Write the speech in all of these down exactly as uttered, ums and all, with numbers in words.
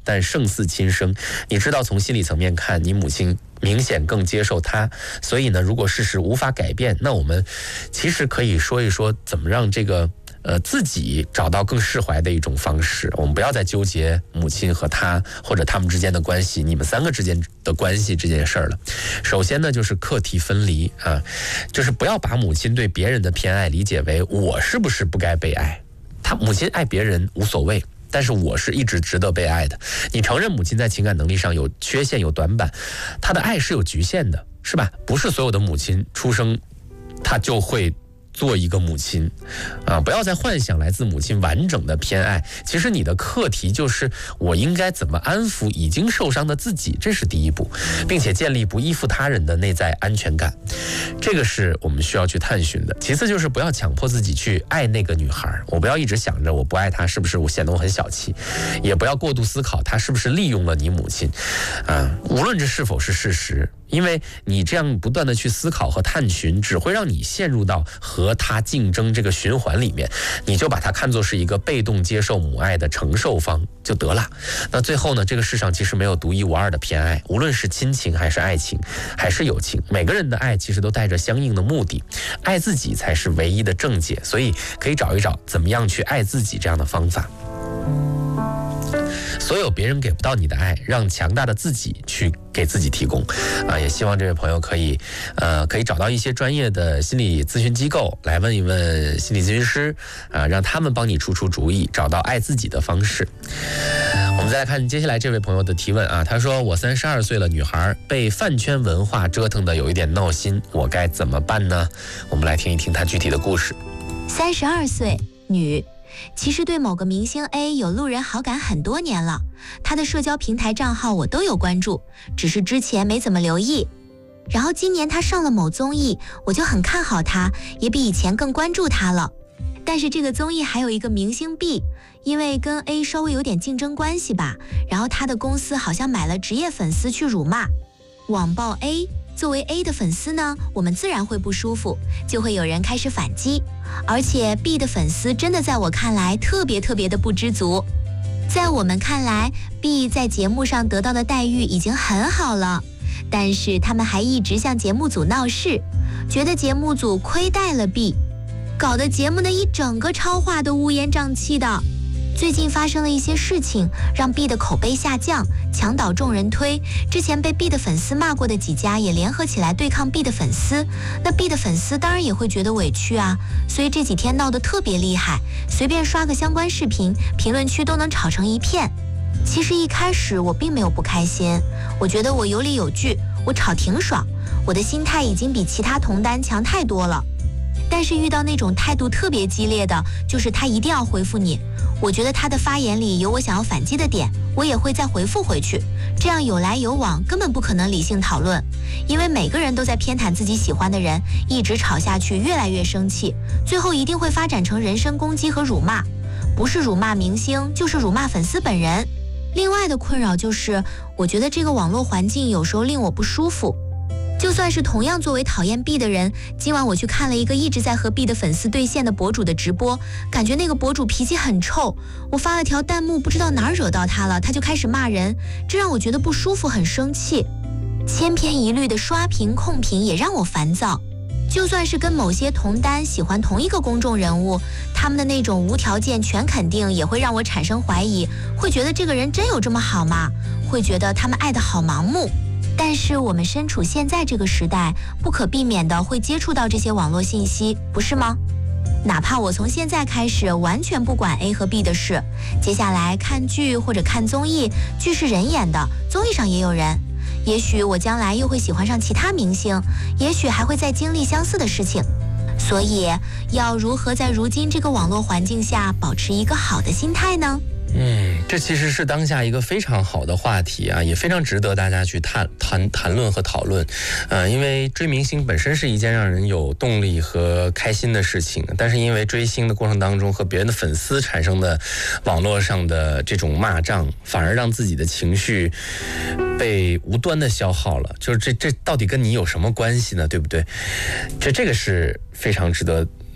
但胜似亲生。你知道从心理层面看，你母亲明显更接受他，所以呢，如果事实无法改变，那我们其实可以说一说怎么让这个呃自己找到更释怀的一种方式。我们不要再纠结母亲和他或者他们之间的关系，你们三个之间的关系这件事儿了。首先呢，就是课题分离啊，就是不要把母亲对别人的偏爱理解为我是不是不该被爱，他母亲爱别人无所谓，但是我是一直值得被爱的。你承认母亲在情感能力上有缺陷有短板，她的爱是有局限的，是吧？不是所有的母亲出生她就会做一个母亲啊，不要再幻想来自母亲完整的偏爱。其实你的课题就是我应该怎么安抚已经受伤的自己，这是第一步，并且建立不依附他人的内在安全感，这个是我们需要去探寻的。其次就是不要强迫自己去爱那个女孩，我不要一直想着我不爱她是不是我显得我很小气，也不要过度思考她是不是利用了你母亲啊，无论这是否是事实，因为你这样不断的去思考和探寻，只会让你陷入到和他竞争这个循环里面，你就把它看作是一个被动接受母爱的承受方就得了。那最后呢，这个世上其实没有独一无二的偏爱，无论是亲情还是爱情还是友情，每个人的爱其实都带着相应的目的，爱自己才是唯一的正解，所以可以找一找怎么样去爱自己这样的方法。所有别人给不到你的爱，让强大的自己去给自己提供啊！也希望这位朋友可以呃可以找到一些专业的心理咨询机构来问一问心理咨询师啊，让他们帮你出出主意，找到爱自己的方式。我们再来看接下来这位朋友的提问啊，他说我三十二岁了，女孩被饭圈文化折腾的有一点闹心，我该怎么办呢？我们来听一听他具体的故事。 三十二岁，女。其实对某个明星 A 有路人好感很多年了，他的社交平台账号我都有关注，只是之前没怎么留意。然后今年他上了某综艺，我就很看好他，也比以前更关注他了。但是这个综艺还有一个明星 B， 因为跟 A 稍微有点竞争关系吧，然后他的公司好像买了职业粉丝去辱骂、网暴 A。作为 A 的粉丝呢，我们自然会不舒服，就会有人开始反击。而且 B 的粉丝真的在我看来特别特别的不知足。在我们看来 B 在节目上得到的待遇已经很好了，但是他们还一直向节目组闹事，觉得节目组亏待了 B， 搞得节目的一整个超话都乌烟瘴气的。最近发生了一些事情，让 B 的口碑下降，墙倒众人推。之前被 B 的粉丝骂过的几家也联合起来对抗 B 的粉丝，那 B 的粉丝当然也会觉得委屈啊，所以这几天闹得特别厉害，随便刷个相关视频，评论区都能吵成一片。其实一开始我并没有不开心，我觉得我有理有据，我吵挺爽，我的心态已经比其他同担强太多了。但是遇到那种态度特别激烈的，就是他一定要回复你，我觉得他的发言里有我想要反击的点，我也会再回复回去，这样有来有往，根本不可能理性讨论。因为每个人都在偏袒自己喜欢的人，一直吵下去越来越生气，最后一定会发展成人身攻击和辱骂，不是辱骂明星就是辱骂粉丝本人。另外的困扰就是，我觉得这个网络环境有时候令我不舒服。就算是同样作为讨厌 B 的人，今晚我去看了一个一直在和 B 的粉丝对线的博主的直播，感觉那个博主脾气很臭，我发了条弹幕，不知道哪儿惹到他了，他就开始骂人，这让我觉得不舒服，很生气。千篇一律的刷屏控评也让我烦躁。就算是跟某些同担喜欢同一个公众人物，他们的那种无条件全肯定也会让我产生怀疑，会觉得这个人真有这么好吗？会觉得他们爱得好盲目。但是我们身处现在这个时代，不可避免的会接触到这些网络信息，不是吗？哪怕我从现在开始完全不管 A 和 B 的事，接下来看剧或者看综艺，剧是人演的，综艺上也有人，也许我将来又会喜欢上其他明星，也许还会再经历相似的事情。所以要如何在如今这个网络环境下保持一个好的心态呢？ 嗯，这其实是当下一个非常好的话题啊，也非常值得大家去谈谈谈论和讨论。呃，因为追明星本身是一件让人有动力和开心的事情，但是因为追星的过程当中和别人的粉丝产生的网络上的这种骂仗，反而让自己的情绪被无端的消耗了。就是这这到底跟你有什么关系呢？对不对？这这个是非常值得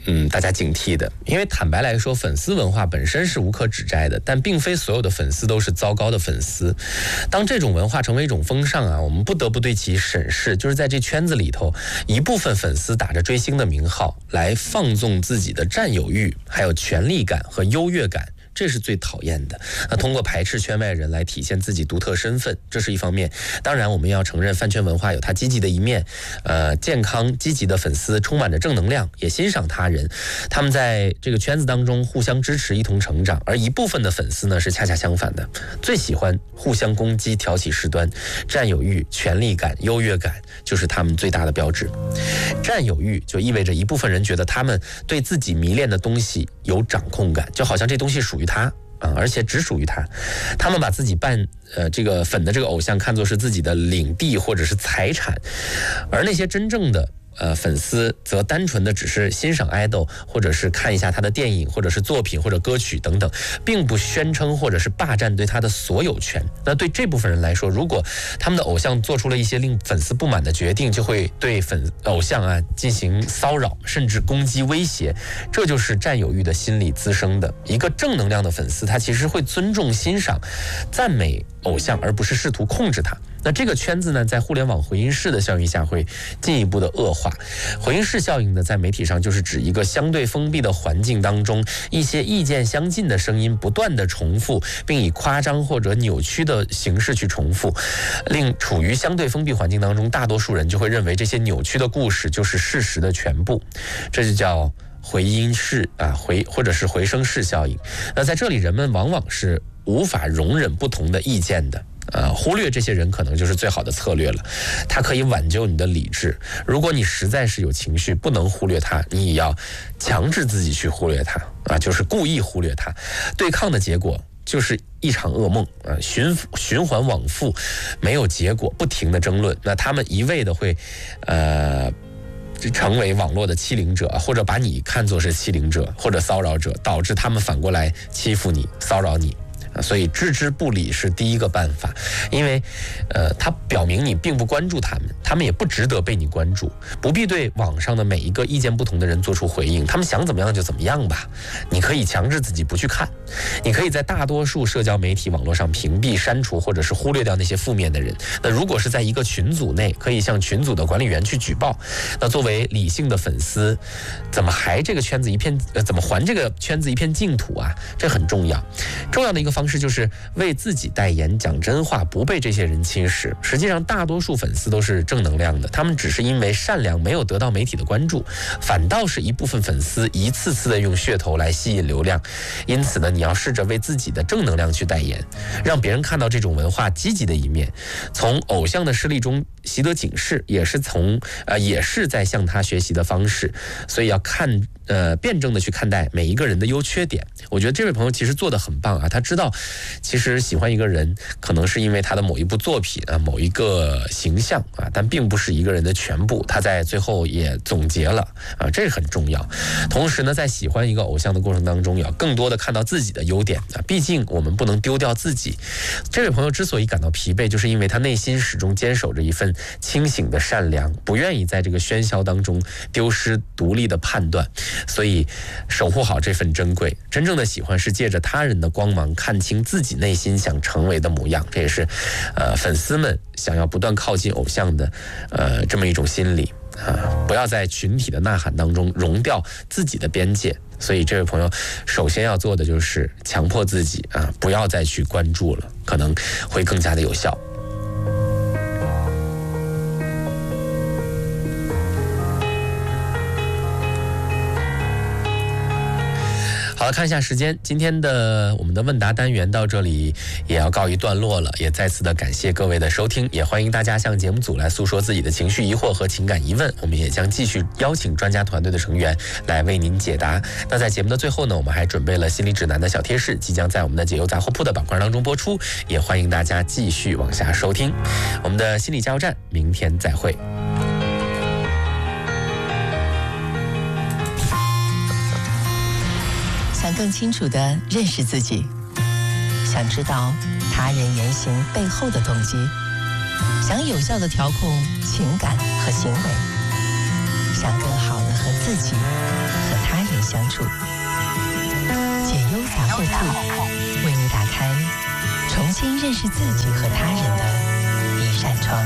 嗯，大家警惕的。因为坦白来说，粉丝文化本身是无可指摘的，但并非所有的粉丝都是糟糕的粉丝。当这种文化成为一种风尚啊，我们不得不对其审视，就是在这圈子里头，一部分粉丝打着追星的名号来放纵自己的占有欲，还有权力感和优越感。这是最讨厌的。那通过排斥圈外人来体现自己独特身份，这是一方面。当然，我们要承认饭圈文化有它积极的一面，呃，健康积极的粉丝充满着正能量，也欣赏他人，他们在这个圈子当中互相支持，一同成长。而一部分的粉丝呢，是恰恰相反的，最喜欢互相攻击、挑起事端，占有欲、权力感、优越感就是他们最大的标志。占有欲就意味着一部分人觉得他们对自己迷恋的东西有掌控感，就好像这东西属于他啊，而且只属于他。他们把自己扮呃这个粉的这个偶像看作是自己的领地或者是财产，而那些真正的呃，粉丝则单纯的只是欣赏爱豆，或者是看一下他的电影，或者是作品，或者歌曲等等，并不宣称或者是霸占对他的所有权。那对这部分人来说，如果他们的偶像做出了一些令粉丝不满的决定，就会对粉偶像啊进行骚扰，甚至攻击威胁，这就是占有欲的心理滋生的。一个正能量的粉丝，他其实会尊重、欣赏、赞美偶像，而不是试图控制他。那这个圈子呢，在互联网回音室的效应下会进一步的恶化。回音室效应呢，在媒体上就是指一个相对封闭的环境当中，一些意见相近的声音不断的重复，并以夸张或者扭曲的形式去重复，令处于相对封闭环境当中，大多数人就会认为这些扭曲的故事就是事实的全部，这就叫回音室啊，回或者是回声室效应。那在这里，人们往往是无法容忍不同的意见的。呃，忽略这些人可能就是最好的策略了，它可以挽救你的理智。如果你实在是有情绪不能忽略它，你也要强制自己去忽略它啊，就是故意忽略它。对抗的结果就是一场噩梦啊，循循环往复，没有结果，不停的争论。那他们一味的会，呃。成为网络的欺凌者，或者把你看作是欺凌者或者骚扰者，导致他们反过来欺负你、骚扰你。所以置之不理是第一个办法，因为呃，它表明你并不关注他们，他们也不值得被你关注，不必对网上的每一个意见不同的人做出回应，他们想怎么样就怎么样吧。你可以强制自己不去看，你可以在大多数社交媒体网络上屏蔽、删除或者是忽略掉那些负面的人。那如果是在一个群组内，可以向群组的管理员去举报。那作为理性的粉丝，怎么还这个圈子一片呃，怎么还这个圈子一片净土啊？这很重要。重要的一个方式方式就是为自己代言，讲真话，不被这些人侵蚀。实际上大多数粉丝都是正能量的，他们只是因为善良没有得到媒体的关注，反倒是一部分粉丝一次次的用噱头来吸引流量。因此呢，你要试着为自己的正能量去代言，让别人看到这种文化积极的一面，从偶像的事例中习得警示，也是从呃也是在向他学习的方式。所以要看呃辩证的去看待每一个人的优缺点。我觉得这位朋友其实做得很棒啊，他知道其实喜欢一个人可能是因为他的某一部作品啊，某一个形象啊，但并不是一个人的全部。他在最后也总结了啊，这很重要。同时呢，在喜欢一个偶像的过程当中，要更多的看到自己的优点啊，毕竟我们不能丢掉自己。这位朋友之所以感到疲惫，就是因为他内心始终坚守着一份清醒的善良，不愿意在这个喧嚣当中丢失独立的判断，所以守护好这份珍贵。真正的喜欢是借着他人的光芒看清自己内心想成为的模样，这也是呃粉丝们想要不断靠近偶像的呃这么一种心理啊、呃，不要在群体的呐喊当中融掉自己的边界。所以这位朋友首先要做的就是强迫自己啊，不要再去关注了，可能会更加的有效。好了，看一下时间，今天的我们的问答单元到这里也要告一段落了，也再次的感谢各位的收听，也欢迎大家向节目组来诉说自己的情绪疑惑和情感疑问，我们也将继续邀请专家团队的成员来为您解答。那在节目的最后呢，我们还准备了心理指南的小贴士，即将在我们的解忧杂货铺的板块当中播出，也欢迎大家继续往下收听。我们的心理加油站，明天再会。 想更清楚地认识自己，想知道他人言行背后的动机，想有效地调控情感和行为，想更好地和自己和他相处。解忧杂货铺为你打开重新认识自己和他人的一扇窗。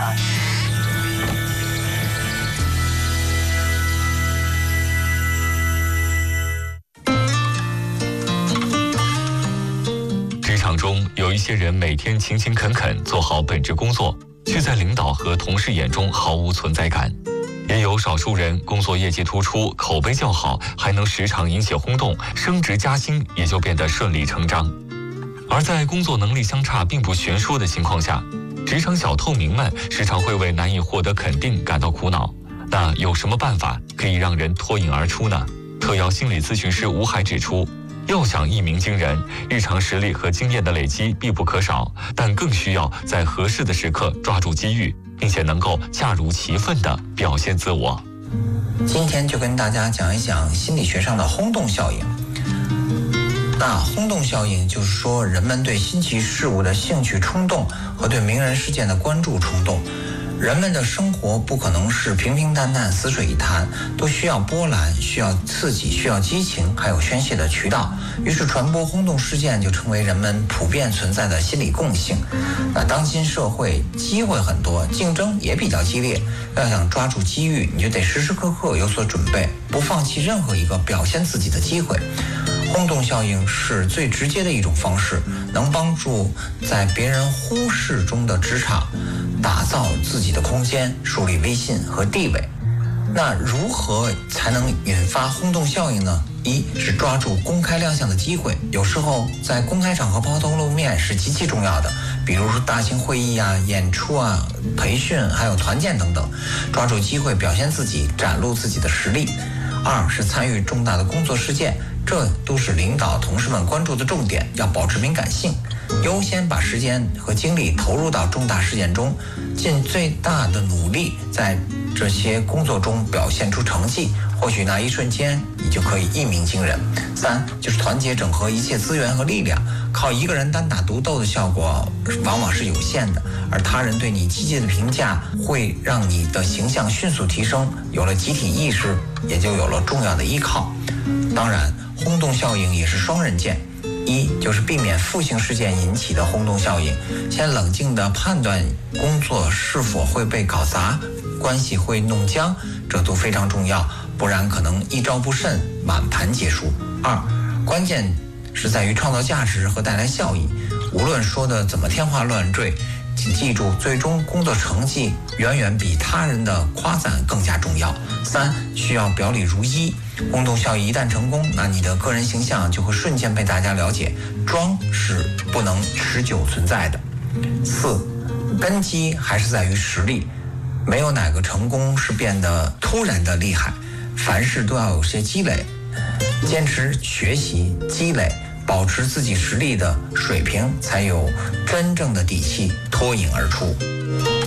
职场中有一些人每天勤勤恳恳做好本职工作，却在领导和同事眼中毫无存在感。也有少数人工作业绩突出，口碑较好，还能时常引起轰动，升职加薪也就变得顺理成章。而在工作能力相差并不悬殊的情况下，职场小透明们时常会为难以获得肯定感到苦恼。那有什么办法可以让人脱颖而出呢？特邀心理咨询师吴海指出，要想一鸣惊人，日常实力和经验的累积必不可少，但更需要在合适的时刻抓住机遇，并且能够恰如其分地表现自我。 今天就跟大家讲一讲心理学上的轰动效应。那轰动效应就是说，人们对新奇事物的兴趣冲动和对名人事件的关注冲动。人们的生活不可能是平平淡淡、死水一潭，都需要波澜，需要刺激，需要激情，还有宣泄的渠道。于是传播轰动事件就成为人们普遍存在的心理共性。那当今社会机会很多，竞争也比较激烈，要想抓住机遇，你就得时时刻刻有所准备，不放弃任何一个表现自己的机会。轰动效应是最直接的一种方式，能帮助在别人忽视中的职场打造自己的空间，树立威信和地位。那如何才能引发轰动效应呢？一是抓住公开亮相的机会，有时候在公开场合抛头露面是极其重要的，比如说大型会议啊、演出啊、培训还有团建等等，抓住机会表现自己，展露自己的实力。二是参与重大的工作事件，这都是领导同事们关注的重点，要保持敏感性，优先把时间和精力投入到重大事件中，尽最大的努力在这些工作中表现出成绩，或许那一瞬间你就可以一鸣惊人。三就是团结整合一切资源和力量，靠一个人单打独斗的效果往往是有限的，而他人对你积极的评价会让你的形象迅速提升，有了集体意识，也就有了重要的依靠。当然，轰动效应也是双刃剑，一就是避免负性事件引起的轰动效应，先冷静地判断工作是否会被搞砸，关系会弄僵，这都非常重要，不然可能一招不慎，满盘皆输。二，关键是在于创造价值和带来效益，无论说的怎么天花乱坠，请记住，最终工作成绩远远比他人的夸赞更加重要。三，需要表里如一，轰动效应一旦成功，那你的个人形象就会瞬间被大家了解，装是不能持久存在的。四，根基还是在于实力，没有哪个成功是变得突然的厉害，凡事都要有些积累，坚持学习积累，保持自己实力的水平，才有真正的底气脱颖而出。